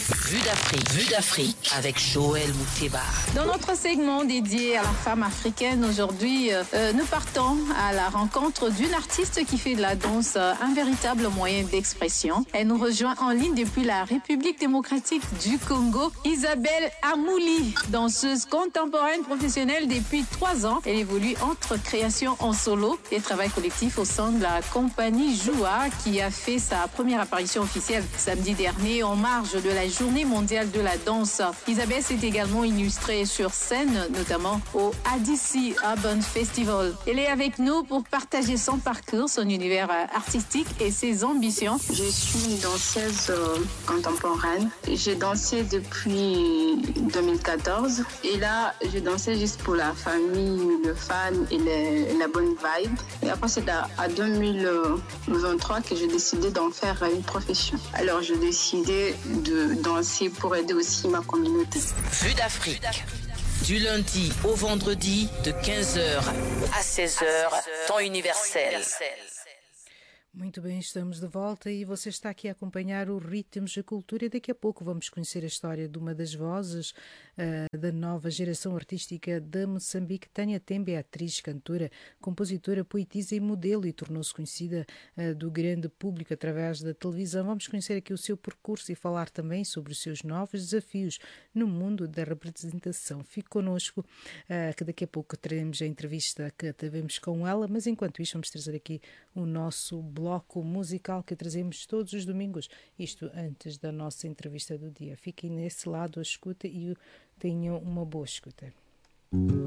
Vue d'Afrique avec Joël Mouteba. Dans notre segment dédié à la femme africaine, aujourd'hui, nous partons à la rencontre d'une artiste qui fait de la danse un véritable moyen d'expression. Elle nous rejoint en ligne depuis la République démocratique du Congo, Isabelle Amouli, danseuse contemporaine professionnelle depuis 3 ans. Elle évolue entre création en solo et travail collectif au sein de la compagnie Joua, qui a fait sa première apparition officielle samedi dernier en marge de la Journée mondiale de la danse. Isabelle s'est également illustrée sur scène, notamment au ADC Urban Festival. Elle est avec nous pour partager son parcours, son univers artistique et ses ambitions. Je suis une danseuse contemporaine. J'ai dansé depuis 2014 et là, je dansais juste pour la famille, le fan et la bonne vibe. Et après, c'est à 2023 que j'ai décidé d'en faire une profession. Alors, j'ai décidé de danser pour aider aussi ma communauté. Vue d'Afrique. Du lundi au vendredi de 15h à 16h, temps universel. Muito bem, estamos de volta e você está aqui a acompanhar o Ritmos da Cultura e daqui a pouco vamos conhecer a história de uma das vozes da nova geração artística de Moçambique. Tânia Tembe é atriz, cantora, compositora, poetisa e modelo e tornou-se conhecida do grande público através da televisão. Vamos conhecer aqui o seu percurso e falar também sobre os seus novos desafios no mundo da representação. Fique connosco que daqui a pouco teremos a entrevista que tivemos com ela, mas enquanto isto vamos trazer aqui o nosso bloco musical que trazemos todos os domingos, isto antes da nossa entrevista do dia. Fiquem nesse lado, a escuta e tenham uma boa escuta.